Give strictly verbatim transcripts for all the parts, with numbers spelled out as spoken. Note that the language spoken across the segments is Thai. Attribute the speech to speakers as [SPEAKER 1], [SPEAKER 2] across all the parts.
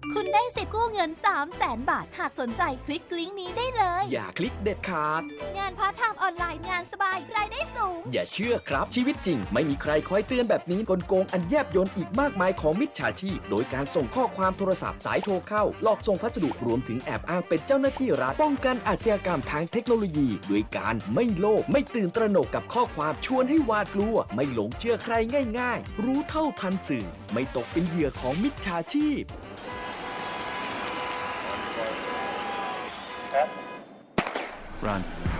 [SPEAKER 1] คุณได้สิทธิ์กู้เงิน สามแสน บาทหากสนใจคลิกลิงก์นี้ได้เลย
[SPEAKER 2] อย่าคลิกเด็ดขาด
[SPEAKER 1] งานพาร์ทไทม์ออนไลน์งานสบายรายได้สูง
[SPEAKER 2] อย่าเชื่อครับชีวิตจริงไม่มีใครคอยเตือนแบบนี้กลโกงอันแยบยลอีกมากมายของมิจฉาชีพโดยการส่งข้อความโทรศัพท์สายโทรเข้าหลอกส่งพัสดุรวมถึงแอบอ้างเป็นเจ้าหน้าที่รัฐป้องกันอาชญากรรมทางเทคโนโลยีโดยการไม่โลภไม่ตื่นตระหนกกับข้อความชวนให้หวาดกลัวไม่หลงเชื่อใครง่ายๆรู้เท่าทันสื่อไม่ตกเป็นเหยื่อของมิจฉาชีพ
[SPEAKER 3] Run.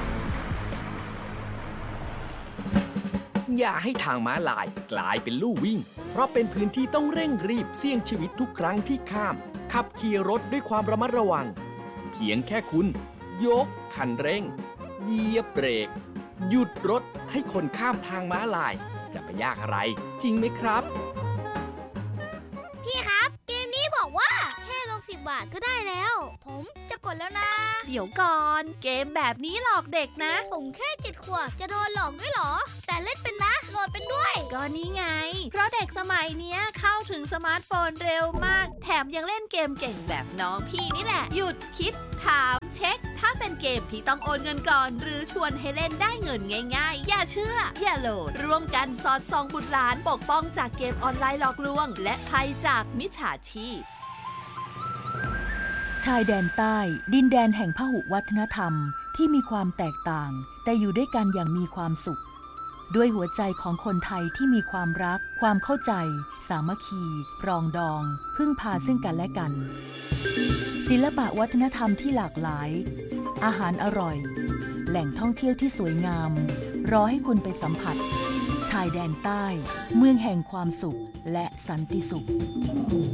[SPEAKER 2] อย่าให้ทางม้าลายกลายเป็นลู่วิ่งเพราะเป็นพื้นที่ต้องเร่งรีบเสี่ยงชีวิตทุกครั้งที่ข้ามขับขี่รถด้วยความระมัดระวังเพียงแค่คุณยกคันเร่งเหยียบเบรกหยุดรถให้คนข้ามทางม้าลายจะไปยากอะไรจริงไหมครับ
[SPEAKER 4] พี่ครับเกมนี้บอกว่าแค่ลงสิบบาทก็ได้แล้วผมจะกดแล้วนะ
[SPEAKER 1] เดี๋ยวก่อนเกมแบบนี้หลอกเด็กนะ
[SPEAKER 4] ผมแค่เจ็ดขวบจะโดนหลอกด้วยเหรอแต่เล่นเป็นนะโหลดเป็นด้วย
[SPEAKER 1] ก็นี่ไงเพราะเด็กสมัยเนี้ยเข้าถึงสมาร์ทโฟนเร็วมากแถมยังเล่นเกมเก่งแบบน้องพี่นี่แหละหยุดคิดถามเช็คถ้าเป็นเกมที่ต้องโอนเงินก่อนหรือชวนให้เล่นได้เงินง่ายๆอย่าเชื่ออย่าโหลดร่วมกันสอดส่องบุตรหลานปกป้องจากเกมออนไลน์หลอกลวงและภัยจากมิจฉาชีพ
[SPEAKER 5] ชายแดนใต้ดินแดนแห่งพหุวัฒนธรรมที่มีความแตกต่างแต่อยู่ด้วยกันอย่างมีความสุขด้วยหัวใจของคนไทยที่มีความรักความเข้าใจสามัคคีปรองดองพึ่งพาซึ่งกันและกันศิลปะวัฒนธรรมที่หลากหลายอาหารอร่อยแหล่งท่องเที่ยวที่สวยงามรอให้คุณไปสัมผัสชายแดนใต้เมืองแห่งความสุขและสันติสุข